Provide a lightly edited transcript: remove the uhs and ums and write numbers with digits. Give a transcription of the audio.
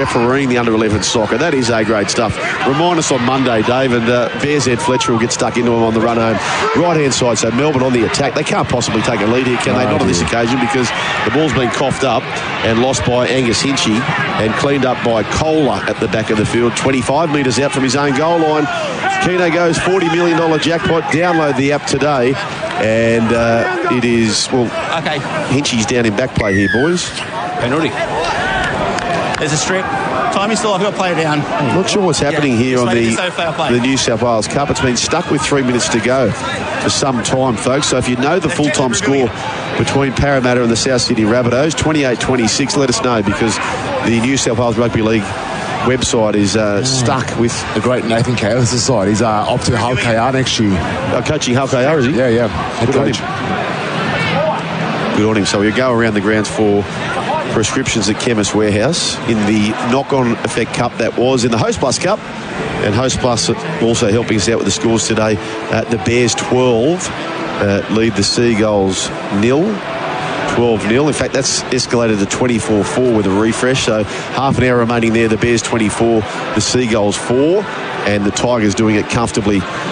refereeing the under-11 soccer. That is A-grade stuff. Remind us on Monday, Dave, and Bears Ed Fletcher will get stuck into him on the run home. Right-hand side, so Melbourne on the attack. They can't possibly take a lead here, can they? Not on this occasion, because the ball's been coughed up and lost by Angus Hinchy and cleaned up by Kohler at the back of the field. 25 metres out from his own goal line. Keno goes $40 million jackpot. Download the app today. And it is, well, okay. Hinchy's down in back play here, boys. Penalty. There's a strip. Time is still, I've got to play it down. I'm not sure what's happening here on the New South Wales Cup. It's been stuck with 3 minutes to go for some time, folks. So if you know the full-time score between Parramatta and the South Sydney Rabbitohs, 28-26, let us know, because the New South Wales Rugby League website is stuck with the great Nathan Kalis' side. He's up to Hull KR next year. Coaching Hull KR, is he? Yeah. Good on him. Good on him. So we'll go around the grounds for prescriptions at Chemist Warehouse in the knock-on effect cup that was in the Host Plus Cup. And Host Plus also helping us out with the scores today. The Bears 12 lead the Seagulls 0. 12-0. In fact, that's escalated to 24-4 with a refresh. So half an hour remaining there. The Bears 24, the Seagulls 4, and the Tigers doing it comfortably